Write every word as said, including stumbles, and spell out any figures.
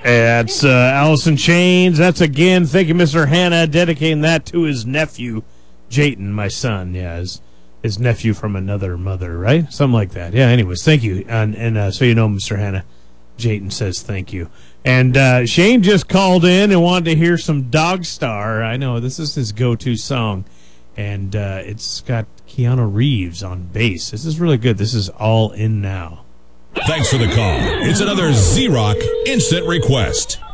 That's uh, Alice in Chains. That's again, thank you, Mister Hanna, dedicating that to his nephew, Jayton, my son. Yeah, his, his nephew from another mother, right? Something like that. Yeah, anyways, thank you. And, and uh, so you know, Mister Hanna, Jayton says thank you. And uh, Shane just called in and wanted to hear some Dog Star. I know, this is his go-to song. And uh, it's got Keanu Reeves on bass. This is really good. This is All In Now. Thanks for the call. It's another Z-Rock Instant Request.